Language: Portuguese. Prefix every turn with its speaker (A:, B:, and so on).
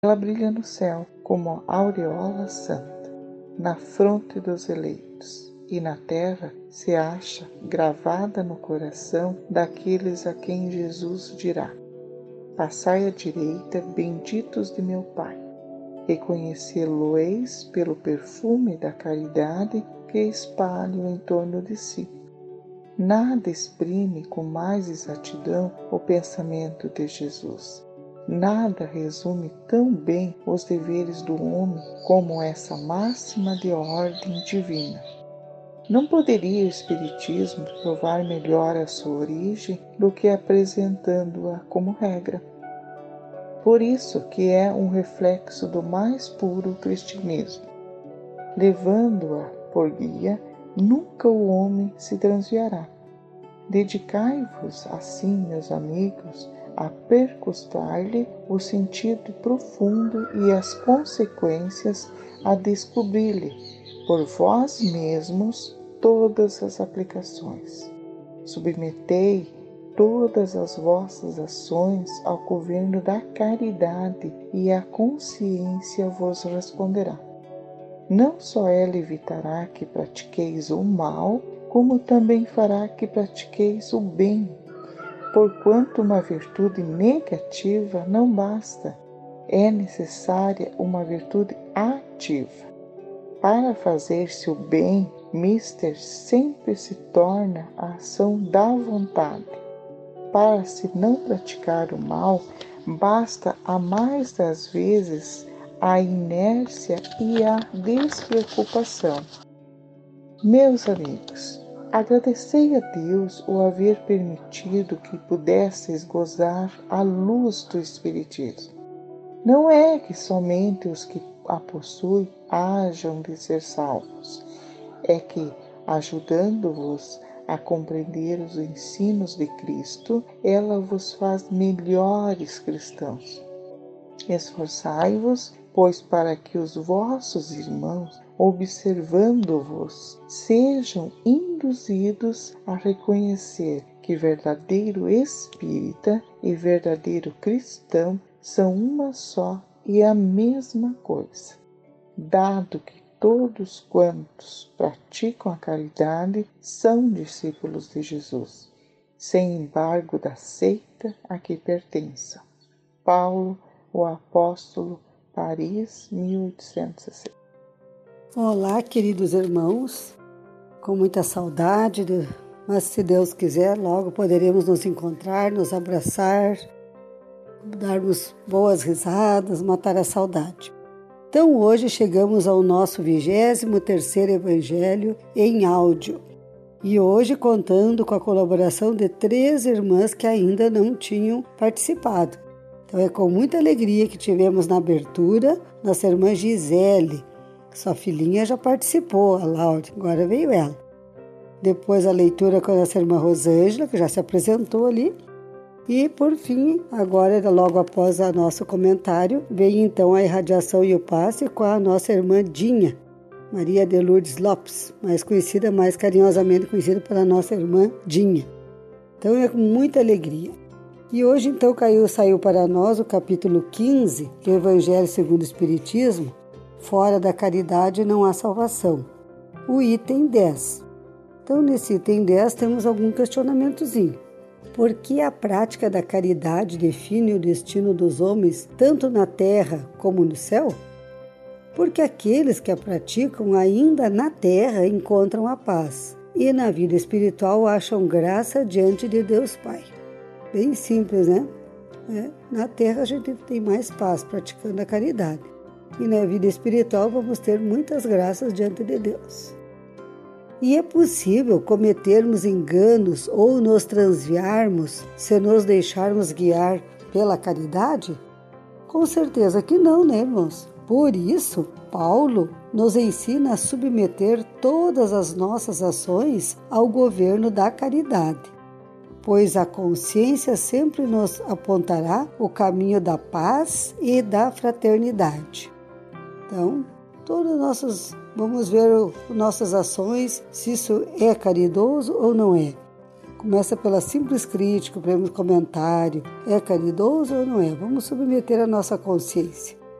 A: Ela brilha no céu como a aureola santa, na fronte dos eleitos, e na terra se acha gravada no coração daqueles a quem Jesus dirá: passai à direita, benditos de meu Pai. Reconhecê-lo-eis pelo perfume da caridade que espalho em torno de si. Nada exprime com mais exatidão o pensamento de Jesus. Nada resume tão bem os deveres do homem como essa máxima de ordem divina. Não poderia o Espiritismo provar melhor a sua origem do que apresentando-a como regra. Por isso que é um reflexo do mais puro cristianismo. Levando-a por guia, nunca o homem se transviará. Dedicai-vos, assim, meus amigos, a percustar-lhe o sentido profundo e as consequências a descobrir-lhe, por vós mesmos, todas as aplicações. Submetei todas as vossas ações ao governo da caridade e a consciência vos responderá. Não só ela evitará que pratiqueis o mal, como também fará que pratiqueis o bem, porquanto uma virtude negativa não basta, é necessária uma virtude ativa. Para fazer-se o bem, mister sempre se torna a ação da vontade. Para se não praticar o mal, basta a mais das vezes a inércia e a despreocupação. Meus amigos, agradecei a Deus o haver permitido que pudesseis gozar a luz do Espiritismo. Não é que somente os que a possuem hajam de ser salvos, é que, ajudando-vos a compreender os ensinos de Cristo, ela vos faz melhores cristãos. Esforçai-vos, pois, para que os vossos irmãos, observando-vos, sejam induzidos a reconhecer que verdadeiro espírita e verdadeiro cristão são uma só e a mesma coisa, dado que todos quantos praticam a caridade são discípulos de Jesus, sem embargo da seita a que pertençam. Paulo, o Apóstolo, Paris, 1860.
B: Olá, queridos irmãos, com muita saudade, mas se Deus quiser, logo poderemos nos encontrar, nos abraçar, darmos boas risadas, matar a saudade. Então hoje chegamos ao nosso 23º Evangelho em áudio. E hoje contando com a colaboração de 3 irmãs que ainda não tinham participado. Então é com muita alegria que tivemos na abertura nossa irmã Gisele, que sua filhinha já participou, a Laura, agora veio ela. Depois a leitura com a nossa irmã Rosângela, que já se apresentou ali. E, por fim, agora, logo após o nosso comentário, veio então a irradiação e o passe com a nossa irmã Dinha, Maria de Lourdes Lopes, mais carinhosamente conhecida pela nossa irmã Dinha. Então é com muita alegria. E hoje, então, saiu para nós o capítulo 15 do Evangelho segundo o Espiritismo, Fora da caridade não há salvação, o item 10. Então, nesse item 10, temos algum questionamentozinho. Por que a prática da caridade define o destino dos homens tanto na terra como no céu? Porque aqueles que a praticam ainda na terra encontram a paz e na vida espiritual acham graça diante de Deus Pai. Bem simples, né? Na terra a gente tem mais paz praticando a caridade e na vida espiritual vamos ter muitas graças diante de Deus. E é possível cometermos enganos ou nos transviarmos se nos deixarmos guiar pela caridade? Com certeza que não, né, irmãos? Por isso, Paulo nos ensina a submeter todas as nossas ações ao governo da caridade, pois a consciência sempre nos apontará o caminho da paz e da fraternidade. Então, vamos ver nossas ações, se isso é caridoso ou não é. Começa pela simples crítica, pelo comentário. É caridoso ou não é? Vamos submeter a nossa consciência.